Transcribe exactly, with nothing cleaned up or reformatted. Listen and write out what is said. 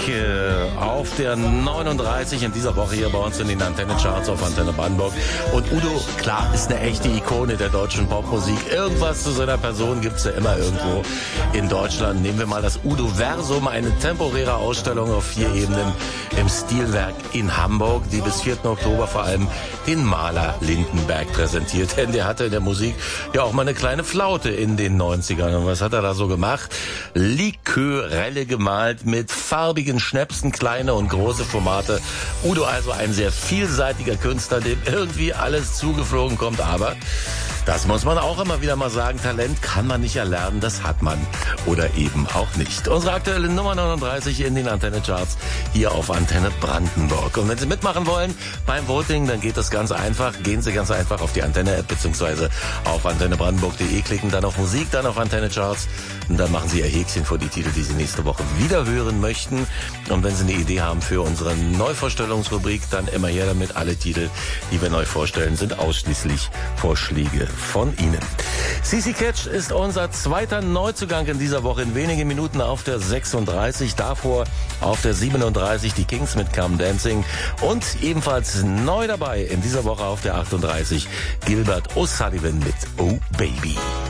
äh, auf der neununddreißig in dieser Woche hier bei uns in den Antenne-Charts auf Antenne Brandenburg. Und Udo, klar, ist eine echte Ikone der deutschen Popmusik. Irgendwas zu seiner Person gibt's ja immer irgendwo in Deutschland. Nehmen wir mal das Udo-Versum, eine temporäre Ausstellung auf vier Ebenen im Stilwerk in Hamburg, die bis vierten Oktober vor allem den Maler Lindenberg präsentiert. Denn der hatte in der Musik ja auch mal eine kleine Flaute in den neunzigern. Und was hat er da so gemacht? Likörelle gemalt mit farbigen Schnäpsen, kleine und große Formate. Udo also ein sehr vielseitiger Künstler, dem irgendwie alles zugeflogen kommt, aber das muss man auch immer wieder mal sagen, Talent kann man nicht erlernen, das hat man oder eben auch nicht. Unsere aktuelle Nummer neununddreißig in den Antenne-Charts hier auf Antenne Brandenburg. Und wenn Sie mitmachen wollen beim Voting, dann geht das ganz einfach. Gehen Sie ganz einfach auf die Antenne-App beziehungsweise auf antenne brandenburg punkt de, klicken dann auf Musik, dann auf Antenne-Charts und dann machen Sie Ihr Häkchen vor die Titel, die Sie nächste Woche wieder hören möchten. Und wenn Sie eine Idee haben für unsere Neuvorstellungsrubrik, dann immer her damit. Alle Titel, die wir neu vorstellen, sind ausschließlich Vorschläge von Ihnen. C C Catch ist unser zweiter Neuzugang in dieser Woche, in wenigen Minuten auf der sechsunddreißig, davor auf der siebenunddreißig die Kings mit Come Dancing und ebenfalls neu dabei in dieser Woche auf der achtunddreißig Gilbert O'Sullivan mit Oh Baby.